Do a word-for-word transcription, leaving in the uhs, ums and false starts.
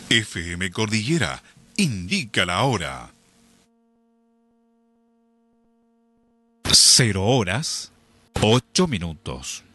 F M Cordillera indica la hora. Cero horas, ocho minutos.